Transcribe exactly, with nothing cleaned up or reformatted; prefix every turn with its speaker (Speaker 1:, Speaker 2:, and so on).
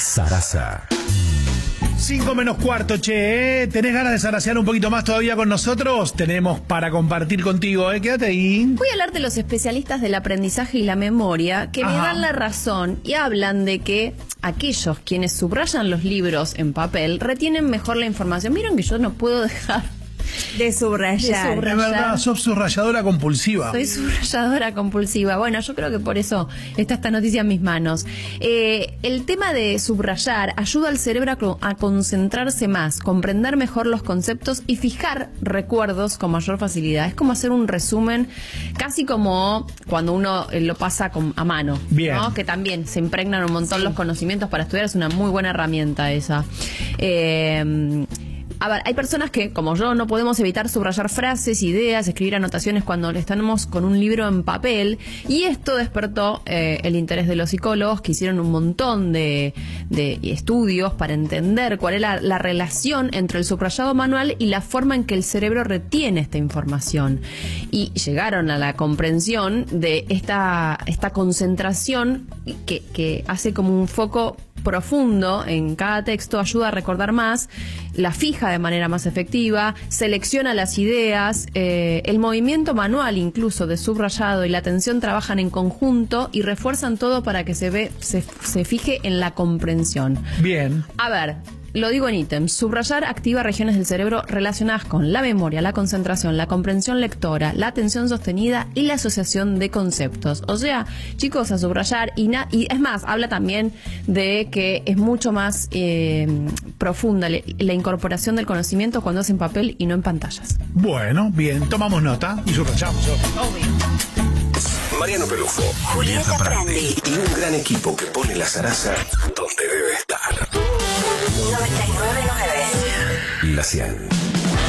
Speaker 1: Sarasa.
Speaker 2: Cinco menos cuarto, che, ¿eh? ¿Tenés ganas de zarasear un poquito más todavía con nosotros? Tenemos para compartir contigo, ¿eh? Quédate ahí.
Speaker 3: Voy a hablar de los especialistas del aprendizaje y la memoria que Ajá. me dan la razón y hablan de que aquellos quienes subrayan los libros en papel retienen mejor la información. Miren que yo no puedo dejar
Speaker 4: de subrayar.
Speaker 2: De subrayar. Es verdad, sos subrayadora compulsiva.
Speaker 3: Soy subrayadora compulsiva. Bueno, yo creo que por eso está esta noticia en mis manos. Eh, el tema de subrayar ayuda al cerebro a, a concentrarse más, comprender mejor los conceptos y fijar recuerdos con mayor facilidad. Es como hacer un resumen, casi como cuando uno lo pasa con, a mano.
Speaker 2: Bien.
Speaker 3: ¿No? Que también se impregnan un montón sí. los conocimientos para estudiar. Es una muy buena herramienta esa. Eh... A ver, hay personas que, como yo, no podemos evitar subrayar frases, ideas, escribir anotaciones cuando estamos con un libro en papel. Y esto despertó eh, el interés de los psicólogos, que hicieron un montón de, de estudios para entender cuál es la, la relación entre el subrayado manual y la forma en que el cerebro retiene esta información. Y llegaron a la comprensión de esta, esta concentración que, que hace como un foco profundo en cada texto, ayuda a recordar más, la fija de manera más efectiva, selecciona las ideas, eh, el movimiento manual incluso de subrayado y la atención trabajan en conjunto y refuerzan todo para que se ve, se, se fije en la comprensión.
Speaker 2: Bien.
Speaker 3: A ver, lo digo en ítems. Subrayar activa regiones del cerebro relacionadas con la memoria, la concentración, la comprensión lectora, la atención sostenida y la asociación de conceptos. O sea, chicos, a subrayar y, na y es más, habla también de que es mucho más eh, profunda le la incorporación del conocimiento cuando es en papel y no en pantallas.
Speaker 2: Bueno, bien, tomamos nota y subrayamos.
Speaker 1: Obvio. Mariano Pelufo, Julieta Prandi y un gran equipo que pone la zaraza donde debe estar.
Speaker 4: noventa y nueve punto nueve.
Speaker 1: La cien.